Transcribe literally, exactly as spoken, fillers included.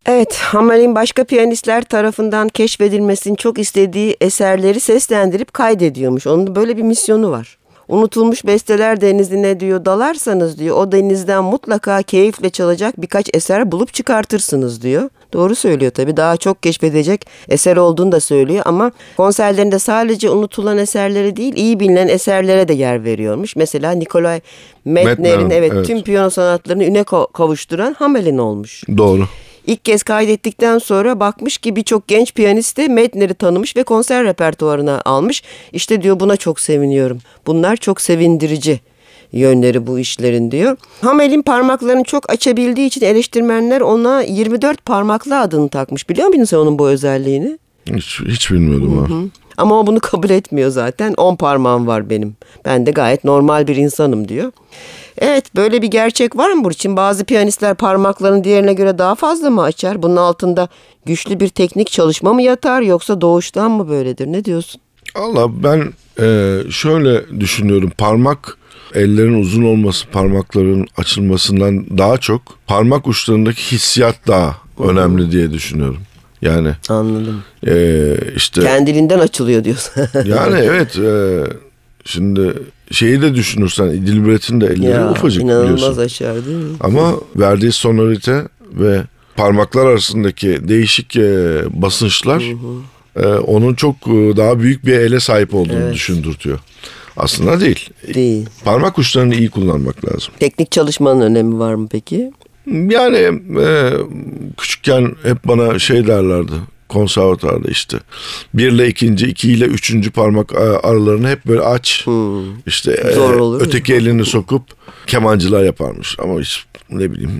Evet, Hamel'in başka piyanistler tarafından keşfedilmesini çok istediği eserleri seslendirip kaydediyormuş. Onun da böyle bir misyonu var. Unutulmuş besteler denizine diyor dalarsanız diyor o denizden mutlaka keyifle çalacak birkaç eser bulup çıkartırsınız diyor. Doğru söylüyor tabii, daha çok keşfedecek eser olduğunu da söylüyor ama konserlerinde sadece unutulan eserlere değil iyi bilinen eserlere de yer veriyormuş. Mesela Nikolay Medtner'in evet, evet tüm piyano sanatlarını üne kavuşturan Hamel'in olmuş. Doğru. İlk kez kaydettikten sonra bakmış ki birçok genç piyanist de Medtner'i tanımış ve konser repertuarına almış. İşte diyor buna çok seviniyorum. Bunlar çok sevindirici yönleri bu işlerin diyor. Hamel'in parmaklarını çok açabildiği için eleştirmenler ona yirmi dört parmaklı adını takmış. Biliyor musun sen onun bu özelliğini? Hiç, hiç bilmiyordum ha. Ama o bunu kabul etmiyor zaten. on parmağım var benim. Ben de gayet normal bir insanım diyor. Evet, böyle bir gerçek var mı bunun için? Bazı piyanistler parmaklarını diğerine göre daha fazla mı açar? Bunun altında güçlü bir teknik çalışma mı yatar yoksa doğuştan mı böyledir? Ne diyorsun? Allah ben e, şöyle düşünüyorum. Parmak ellerin uzun olması, parmakların açılmasından daha çok parmak uçlarındaki hissiyat daha önemli diye düşünüyorum. Yani anladım. E, işte kendiliğinden açılıyor diyorsun. yani evet. E, şimdi şeyi de düşünürsen Dilbret'in de elleri ya, ufacık inanılmaz biliyorsun. açar değil mi? Ama verdiği sonorite ve parmaklar arasındaki değişik e, basınçlar e, onun çok e, daha büyük bir ele sahip olduğunu evet. düşündürtüyor. Aslında değil. Değil. Parmak uçlarını iyi kullanmak lazım. Teknik çalışmanın önemi var mı peki? Yani e, küçükken hep bana şey derlerdi. Konservatuarda işte bir ile ikinci, iki ile üçüncü parmak aralarını hep böyle aç. Hmm. İşte e, öteki elini sokup kemancılar yaparmış. Ama hiç ne bileyim